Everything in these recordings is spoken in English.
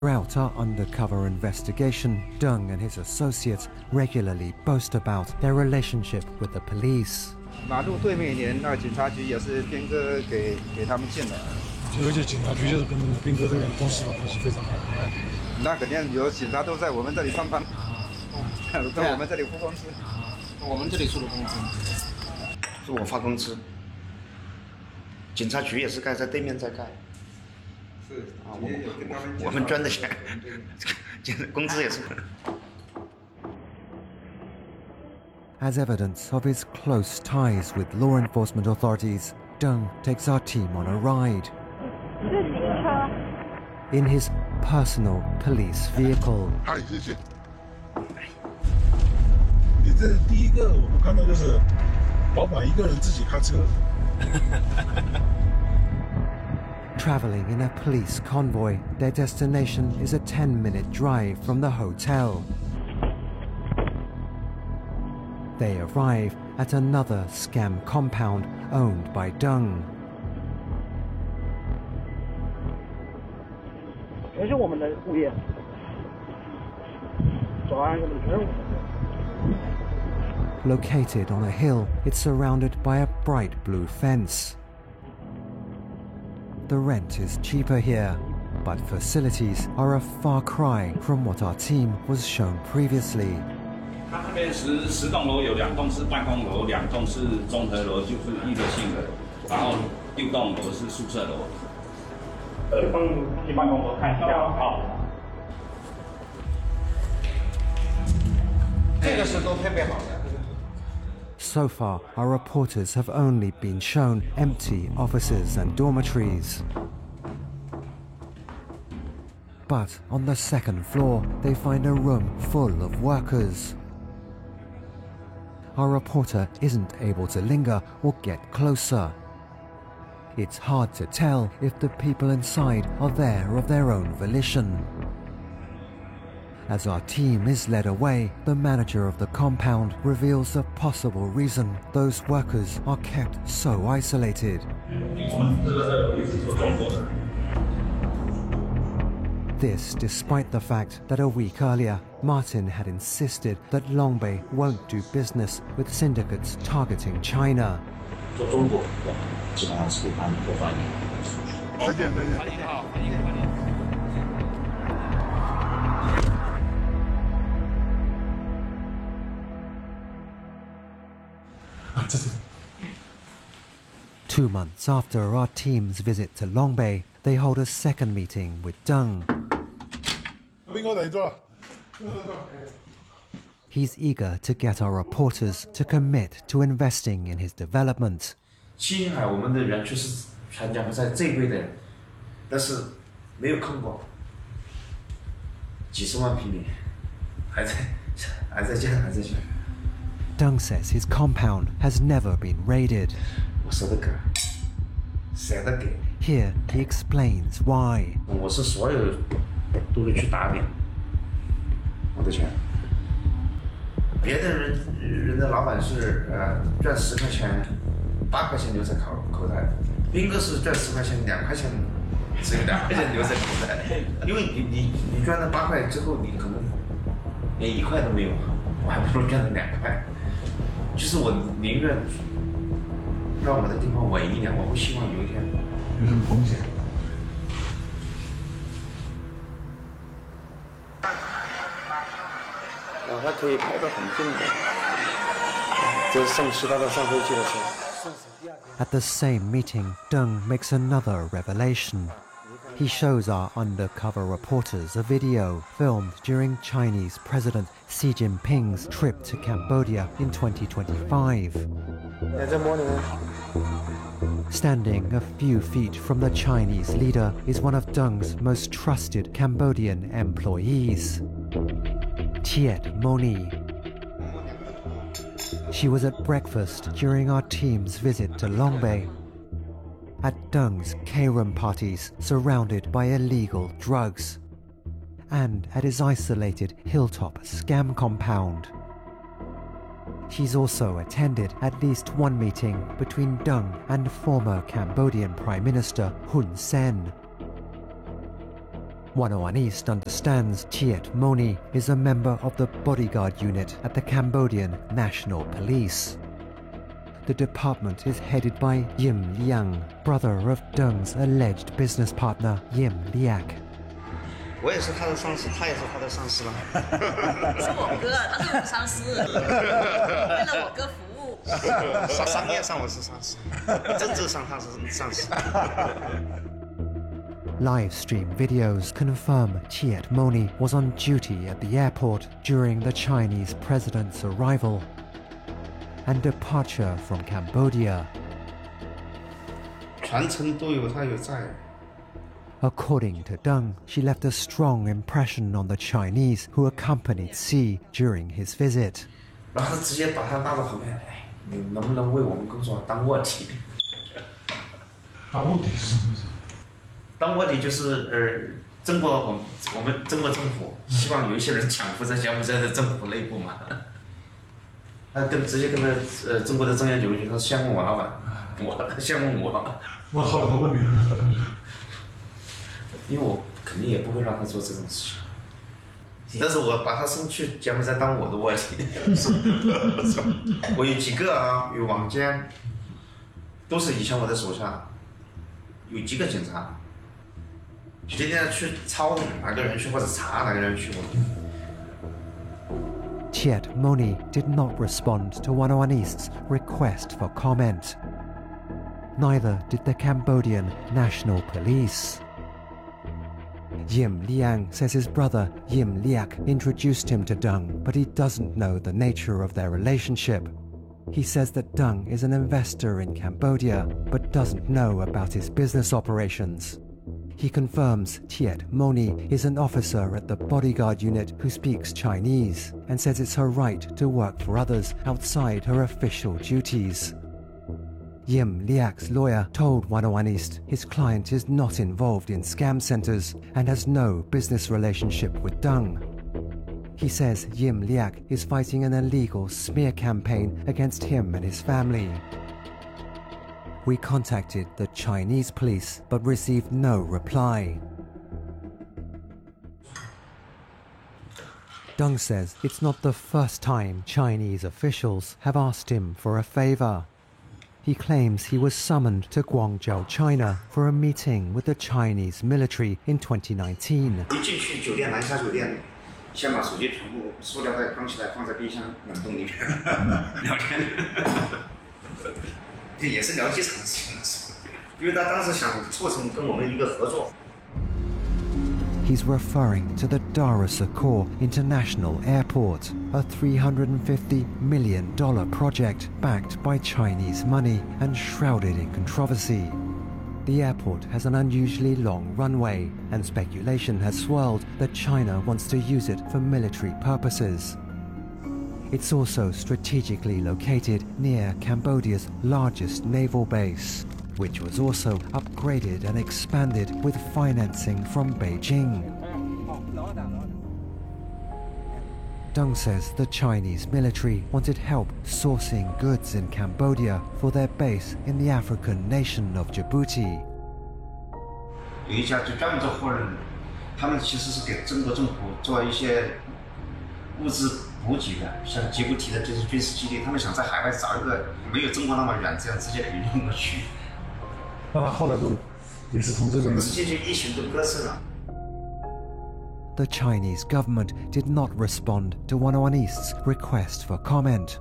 Throughout our undercover investigation, Deng and his associates regularly boast about their relationship with the police. 马路对面连那警察局也是斌哥给他们建的， 而且警察局就是跟斌哥这个公司关系非常好。 那肯定有警察都在我们这里上班，跟我们这里付工资， 我们这里出的工资， 是我发工资，警察局也是盖在对面在盖。 我们赚的钱，工资也是。 As evidence of his close ties with law enforcement authorities, Deng takes our team on a ride. In his personal police vehicle. 嗨，谢谢。你这第一个我们看到就是老板一个人自己开车。 Traveling in a police convoy, their destination is a 10-minute drive from the hotel. They arrive at another scam compound owned by Deng. 全是我们的物业，保安什么的全是我们的。 Located on a hill, it's surrounded by a bright blue fence. The rent is cheaper here, but facilities are a far cry from what our team was shown previously. 它这边十栋楼有2栋是办公楼，2栋是综合楼，就是娱乐性的，然后6栋楼是宿舍楼。去办公楼看一下啊。 这个是都配备好的。 So far, our reporters have only been shown empty offices and dormitories. But on the second floor, they find a room full of workers. Our reporter isn't able to linger or get closer. It's hard to tell if the people inside are there of their own volition. As our team is led away, the manager of the compound reveals a possible reason those workers are kept so isolated. This despite the fact that a week earlier, Martin had insisted that Longbei won't do business with syndicates targeting China. 做中国基本上是一般做翻译。 再见。 2 months after our team's visit to Longbei, they hold a second meeting with Deng. He's eager to get our reporters to commit to investing in his development. 西海我们的人就是参加在这一辈的人，但是没有看过几十万平米，还在建。 Deng says his compound has never been raided. Here he explains why. 我是所有都会去打点我的钱。别的人的老板是赚10块钱，8块钱留在口袋，斌哥是赚10块钱，2块钱只有2块钱留在口袋，因为你赚了8块之后，你可能连1块都没有，我还不如赚了2块。 就是我宁愿让我的地方稳一点，我不希望有一天有什么风险。 它可以排得很近的，这是上师大的上飞机的时候。 At the same meeting, Deng makes another revelation. He shows our undercover reporters a video filmed during Chinese President Xi Jinping's trip to Cambodia in 2025. Standing a few feet from the Chinese leader is one of Deng's most trusted Cambodian employees, Tiet Moni. She was at breakfast during our team's visit to Longbei. At Deng's K-room parties surrounded by illegal drugs, and at his isolated hilltop scam compound. She's also attended at least one meeting between Deng and former Cambodian Prime Minister Hun Sen. 101 East understands Tiet Moni is a member of the bodyguard unit at the Cambodian National Police. The department is headed by Yim Liang, brother of Deng's alleged business partner Yim Liak. 我也是他的上司，他也是他的上司了。 是我哥，他是我上司，为了我哥服务。 商业上我是上司，政治上他是上司。 Live stream videos confirm Tiet Moni was on duty at the airport during the Chinese president's arrival and departure from Cambodia. 全程都有他有在。 According to Deng, she left a strong impression on the Chinese who accompanied Xi during his visit. 然后直接把他拉到旁边，哎，你能不能为我们工作当卧底？ 当卧底是什么意思？ 当卧底就是中国我们中国政府希望有一些人抢扶在柬埔寨的政府内部嘛。他直接跟中国的中央邮局说羡慕我老板，我羡慕我。 我好多问题。 因为我肯定也不会让他做这种事情，但是我把他送去柬埔寨当我的卧底。我有几个啊，有网监，都是以前我的手下，有几个警察，今天去抄哪个人去或者查哪个人去。 Tiet Moni did not respond to 101 East's request for comment. Neither did the Cambodian National Police. Yim Liang says his brother Yim Liak introduced him to Deng, but he doesn't know the nature of their relationship. He says that Deng is an investor in Cambodia, but doesn't know about his business operations. He confirms Tiet Moni is an officer at the bodyguard unit who speaks Chinese and says it's her right to work for others outside her official duties. Yim Liak's lawyer told 101 East his client is not involved in scam centers and has no business relationship with Deng. He says Yim Liak is fighting an illegal smear campaign against him and his family. We contacted the Chinese police but received no reply. Deng says it's not the first time Chinese officials have asked him for a favor. He claims he was summoned to Guangzhou, China for a meeting with the Chinese military in 2019. 一进去酒店南沙酒店，先把手机全部塑料袋装起来，放在冰箱冷冻里面聊天。这也是聊机场的事情，因为他当时想促成跟我们一个合作。 He's referring to the Dar es Salaam International Airport, a $350 million project backed by Chinese money and shrouded in controversy. The airport has an unusually long runway, and speculation has swirled that China wants to use it for military purposes. It's also strategically located near Cambodia's largest naval base, which was also upgraded and expanded with financing from Beijing. Deng says the Chinese military wanted help sourcing goods in Cambodia for their base in the African nation of Djibouti. 有一家就专门做货运，他们其实是给中国政府做一些物资补给的，像吉布提的这些军事基地，他们想在海外找一个没有中国那么远，这样直接可以运过去。 那他后来都也是从这个直接就一群都割舍了。 The Chinese government did not respond to 101 East's request for comment.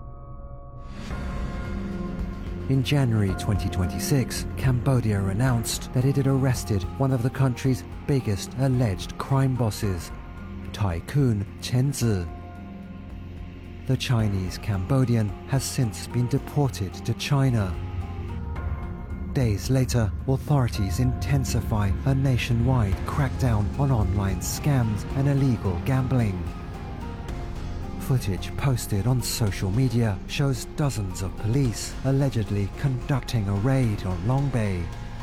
In January 2026, Cambodia announced that it had arrested one of the country's biggest alleged crime bosses, Tycoon Chen Zi. The Chinese Cambodian has since been deported to China. Days later, authorities intensify a nationwide crackdown on online scams and illegal gambling. Footage posted on social media shows dozens of police allegedly conducting a raid on Long Bay.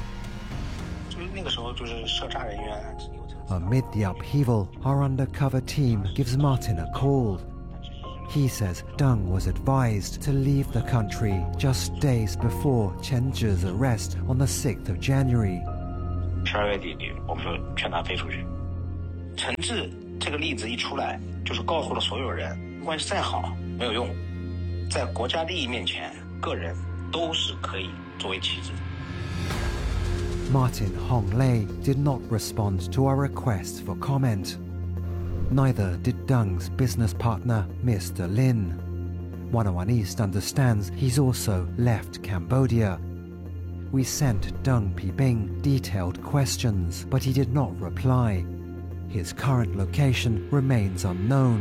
Amid the upheaval, our undercover team gives Martin a call. He says Deng was advised to leave the country just days before Chen Zhi's arrest on the 6th of January. 12月底，我们说劝他飞出去。 陈志这个例子一出来，就是告诉了所有人，关系再好没有用，在国家利益面前，个人都是可以作为棋子。 Martin Honglei did not respond to our request for comment. Neither did Deng's business partner, Mr. Lin. 101 East understands he's also left Cambodia. We sent Deng Pibing detailed questions, but he did not reply. His current location remains unknown.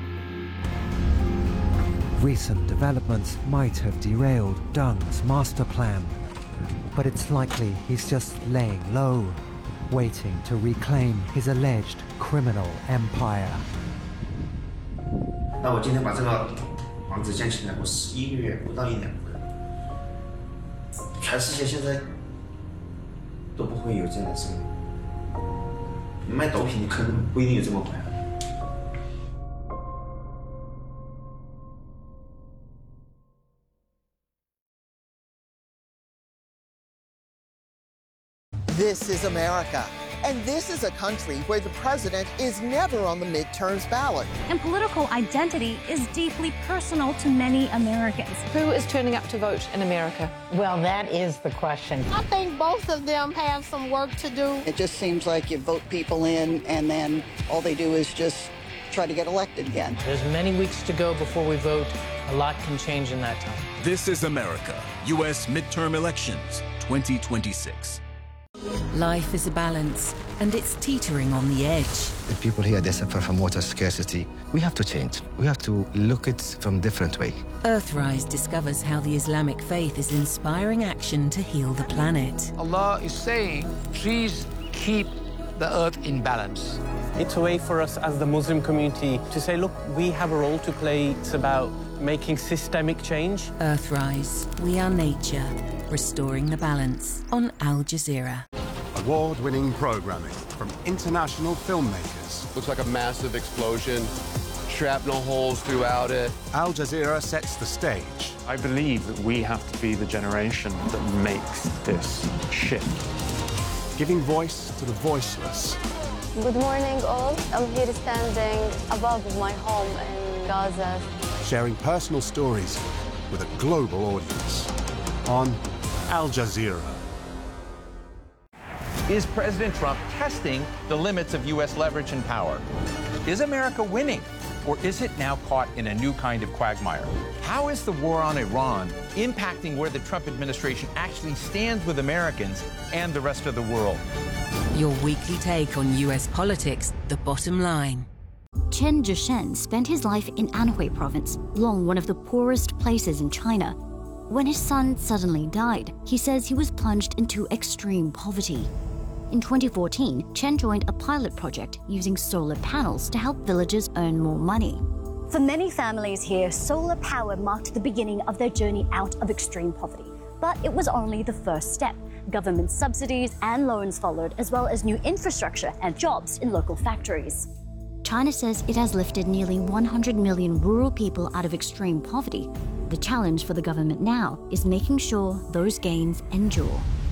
Recent developments might have derailed Deng's master plan, but it's likely he's just laying low, waiting to reclaim his alleged criminal empire. 那我今天把这个房子建起来，我11个月不到1年，全世界现在都不会有这样的生意。你卖毒品，你可能不一定有这么快。 This is America, and this is a country where the president is never on the midterms ballot. And political identity is deeply personal to many Americans. Who is turning up to vote in America? Well, that is the question. I think both of them have some work to do. It just seems like you vote people in, and then all they do is just try to get elected again. There's many weeks to go before we vote. A lot can change in that time. This is America. U.S. midterm elections 2026. Life is a balance, and it's teetering on the edge. The people here, they suffer from water scarcity. We have to change. We have to look at it from a different way. Earthrise discovers how the Islamic faith is inspiring action to heal the planet. Allah is saying, please keep the earth in balance. It's a way for us as the Muslim community to say, look, we have a role to play. It's about making systemic change. Earthrise, we are nature, restoring the balance on Al Jazeera. Award-winning programming from international filmmakers. Looks like a massive explosion, shrapnel holes throughout it. Al Jazeera sets the stage. I believe that we have to be the generation that makes this shift. Giving voice to the voiceless. Good morning, all. I'm here standing above my home in Gaza. Sharing personal stories with a global audience on Al Jazeera. Is President Trump testing the limits of U.S. leverage and power? Is America winning, or is it now caught in a new kind of quagmire? How is the war on Iran impacting where the Trump administration actually stands with Americans and the rest of the world? Your weekly take on U.S. politics, The Bottom Line. Chen Zhishen spent his life in Anhui province, long one of the poorest places in China. When his son suddenly died, he says he was plunged into extreme poverty. In 2014, Chen joined a pilot project using solar panels to help villagers earn more money. For many families here, solar power marked the beginning of their journey out of extreme poverty. But it was only the first step. Government subsidies and loans followed, as well as new infrastructure and jobs in local factories. China says it has lifted nearly 100 million rural people out of extreme poverty. The challenge for the government now is making sure those gains endure.